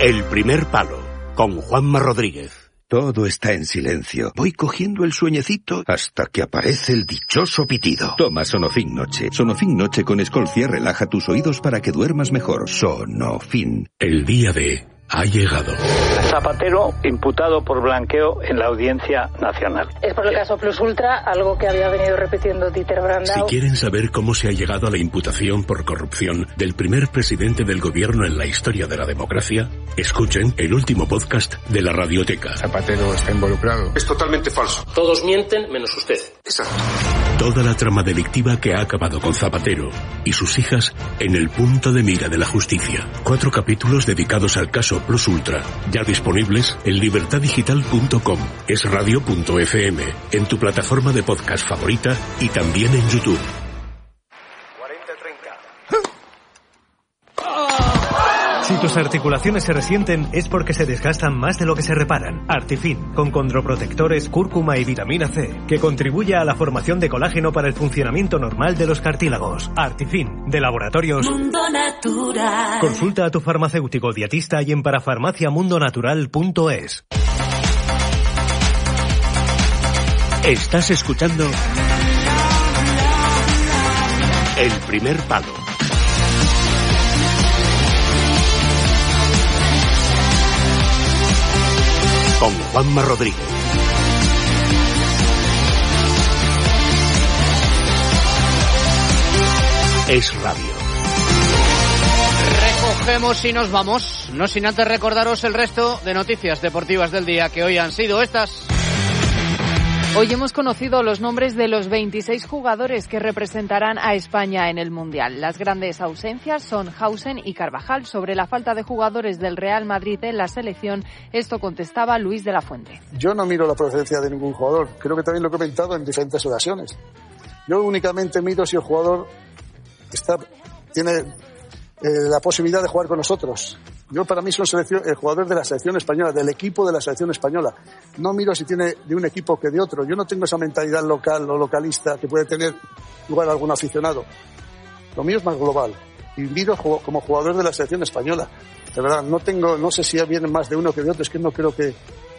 El primer palo, con Juanma Rodríguez. Todo está en silencio. Voy cogiendo el sueñecito hasta que aparece el dichoso pitido. Toma Sonofin Noche. Sonofin Noche con Escolcia relaja tus oídos para que duermas mejor. Sonofin. El día D ha llegado. Zapatero imputado por blanqueo en la Audiencia Nacional. Es por el caso Plus Ultra, algo que había venido repitiendo Dieter Brandau. Si quieren saber cómo se ha llegado a la imputación por corrupción del primer presidente del gobierno en la historia de la democracia, escuchen el último podcast de la Radioteca. Zapatero está involucrado. Es totalmente falso. Todos mienten menos usted. Exacto. Toda la trama delictiva que ha acabado con Zapatero y sus hijas en el punto de mira de la justicia. 4 capítulos dedicados al caso Plus Ultra, ya disponibles en libertadigital.com, esradio.fm, en tu plataforma de podcast favorita y también en YouTube. 40-30. Si tus articulaciones se resienten es porque se desgastan más de lo que se reparan. Artifin, con condroprotectores, cúrcuma y vitamina C, que contribuye a la formación de colágeno para el funcionamiento normal de los cartílagos. Artifin, de Laboratorios Mundo Natural. Consulta a tu farmacéutico dietista y en parafarmaciamundonatural.es. Estás escuchando El primer palo. Con Juanma Rodríguez. Es radio. Recogemos y nos vamos, no sin antes recordaros el resto de noticias deportivas del día, que hoy han sido estas. Hoy hemos conocido los nombres de los 26 jugadores que representarán a España en el Mundial. Las grandes ausencias son Hausen y Carvajal. Sobre la falta de jugadores del Real Madrid en la selección, esto contestaba Luis de la Fuente. Yo no miro la procedencia de ningún jugador. Creo que también lo he comentado en diferentes ocasiones. Yo únicamente miro si el jugador tiene la posibilidad de jugar con nosotros. Yo, para mí, son el jugador de la selección española, del equipo de la selección española. No miro si tiene de un equipo que de otro. Yo no tengo esa mentalidad local o localista que puede tener lugar algún aficionado. Lo mío es más global. Y miro como jugador de la selección española. De verdad, no sé si vienen más de uno que de otro. Es que no creo que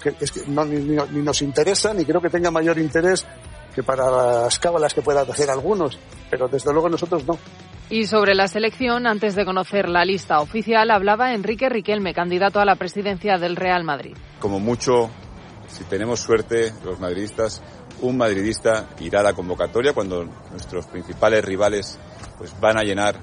ni nos interesa, ni creo que tenga mayor interés que para las cábalas que puedan hacer algunos. Pero desde luego nosotros no. Y sobre la selección, antes de conocer la lista oficial, hablaba Enrique Riquelme, candidato a la presidencia del Real Madrid. Como mucho, si tenemos suerte, los madridistas, un madridista irá a la convocatoria cuando nuestros principales rivales pues van a llenar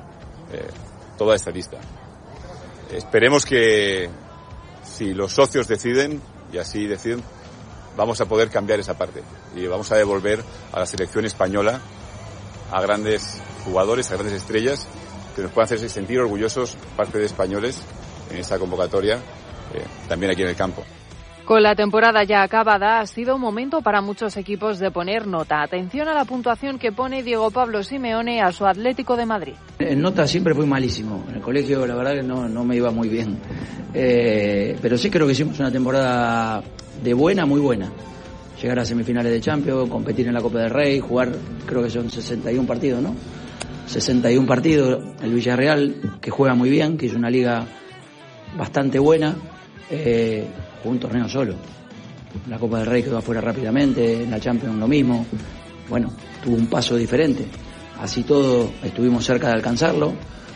toda esta lista. Esperemos que si los socios deciden, y así deciden, vamos a poder cambiar esa parte y vamos a devolver a la selección española a grandes jugadores, a grandes estrellas que nos puedan hacerse sentir orgullosos, parte de españoles, en esta convocatoria, también aquí en el campo. Con la temporada ya acabada, ha sido un momento para muchos equipos de poner nota. Atención a la puntuación que pone Diego Pablo Simeone a su Atlético de Madrid. En nota siempre fui malísimo. En el colegio la verdad que no me iba muy bien. Pero sí creo que hicimos una temporada de buena, muy buena. Llegar a semifinales de Champions, competir en la Copa del Rey, jugar, creo que son 61 partidos, ¿no? 61 partidos, el Villarreal, que juega muy bien, que es una liga bastante buena, jugó un torneo solo. La Copa del Rey quedó afuera rápidamente, en la Champions lo mismo. Bueno, tuvo un paso diferente. Así todo, estuvimos cerca de alcanzarlo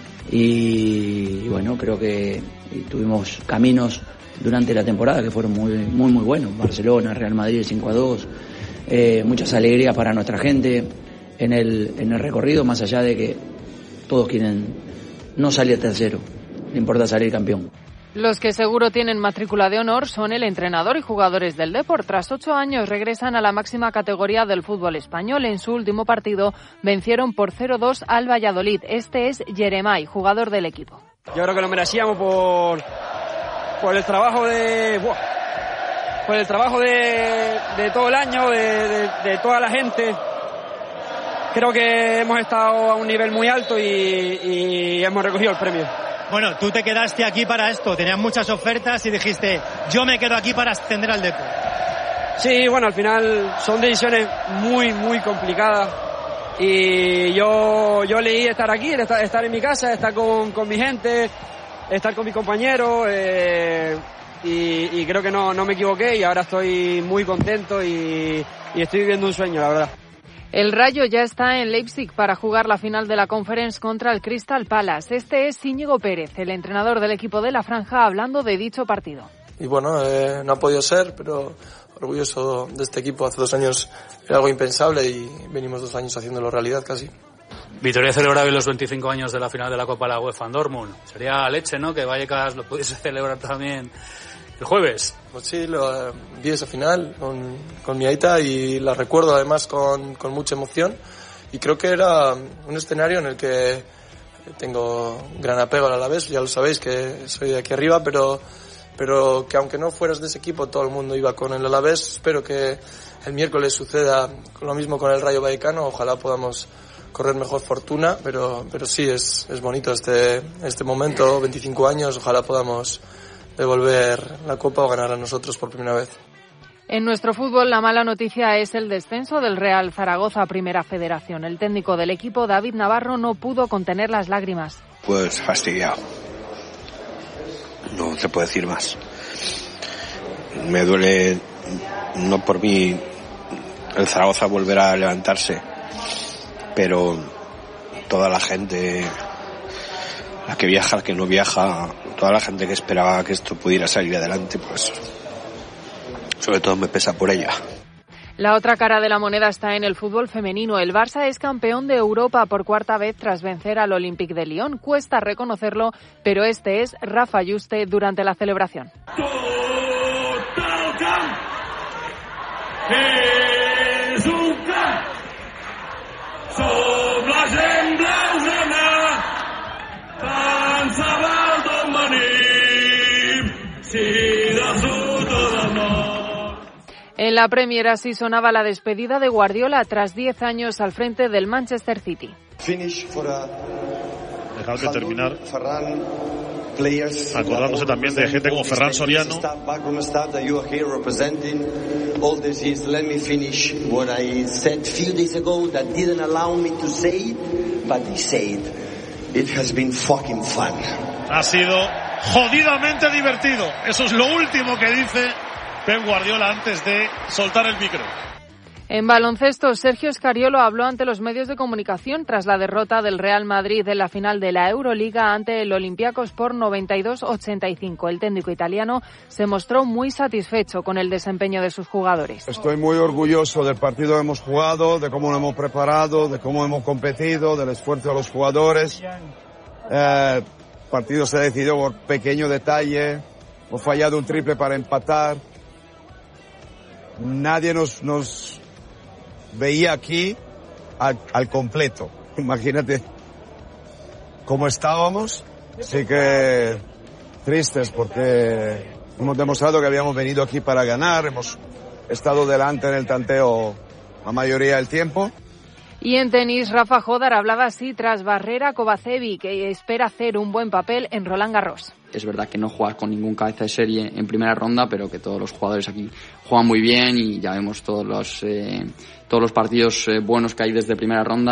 y bueno, creo que tuvimos caminos durante la temporada que fueron muy buenos. Barcelona, Real Madrid 5-2, muchas alegrías para nuestra gente en el recorrido, más allá de que todos quieren no salir tercero, le importa salir campeón. Los que seguro tienen matrícula de honor son el entrenador y jugadores del Depor. Tras 8 años regresan a la máxima categoría del fútbol español. En su último partido vencieron por 0-2 al Valladolid. Este es Jeremai, jugador del equipo. Yo creo que lo merecíamos por el trabajo de todo el año, de toda la gente. Creo que hemos estado a un nivel muy alto y hemos recogido el premio. Bueno, tú te quedaste aquí para esto, tenías muchas ofertas y dijiste, yo me quedo aquí para ascender al Depor. Sí, bueno, al final son decisiones muy complicadas y yo elegí estar aquí, estar en mi casa, estar con mi gente, estar con mis compañeros y creo que no me equivoqué y ahora estoy muy contento y estoy viviendo un sueño, la verdad. El Rayo ya está en Leipzig para jugar la final de la Conference contra el Crystal Palace. Este es Íñigo Pérez, el entrenador del equipo de la Franja, hablando de dicho partido. Y bueno, no ha podido ser, pero orgulloso de este equipo. Hace 2 años era algo impensable y venimos 2 años haciéndolo realidad casi. Victoria celebrable los 25 años de la final de la Copa de la UEFA en Dortmund. Sería leche, ¿no?, que Vallecas lo pudiese celebrar también el jueves. Pues sí, vi esa final con mi aita y la recuerdo además con mucha emoción. Y creo que era un escenario en el que tengo gran apego al Alavés. Ya lo sabéis que soy de aquí arriba, pero que aunque no fueras de ese equipo, todo el mundo iba con el Alavés. Espero que el miércoles suceda lo mismo con el Rayo Vallecano. Ojalá podamos correr mejor fortuna, pero sí, es bonito este momento, 25 años. Ojalá podamos devolver la Copa o ganarla nosotros por primera vez. En nuestro fútbol, la mala noticia es el descenso del Real Zaragoza a Primera Federación. El técnico del equipo, David Navarro, no pudo contener las lágrimas. Pues fastidiado. No se puede decir más. Me duele, no por mí, el Zaragoza volverá a levantarse, pero toda la gente, la que viaja, la que no viaja, toda la gente que esperaba que esto pudiera salir adelante, pues sobre todo me pesa por ella. La otra cara de la moneda está en el fútbol femenino. El Barça es campeón de Europa por 4ª vez tras vencer al Olympique de Lyon. Cuesta reconocerlo, pero este es Rafa Juste durante la celebración. En la Premier así sonaba la despedida de Guardiola tras 10 años al frente del Manchester City. Dejad de terminar acordándose también de gente como Ferran Soriano. Ha sido jodidamente divertido. Eso es lo último que dice Pep Guardiola antes de soltar el micro. En baloncesto, Sergio Scariolo habló ante los medios de comunicación tras la derrota del Real Madrid en la final de la Euroliga ante el Olympiacos por 92-85. El técnico italiano se mostró muy satisfecho con el desempeño de sus jugadores. Estoy muy orgulloso del partido que hemos jugado, de cómo lo hemos preparado, de cómo hemos competido, del esfuerzo de los jugadores. El partido se decidió por pequeño detalle. Hemos fallado un triple para empatar. Nadie nos veía aquí al completo. Imagínate cómo estábamos. Así que tristes porque hemos demostrado que habíamos venido aquí para ganar. Hemos estado delante en el tanteo la mayoría del tiempo. Y en tenis, Rafa Jodar hablaba así tras barrer a Kovacevic, que espera hacer un buen papel en Roland Garros. Es verdad que no juegas con ningún cabeza de serie en primera ronda, pero que todos los jugadores aquí juegan muy bien y ya vemos todos los partidos buenos que hay desde primera ronda.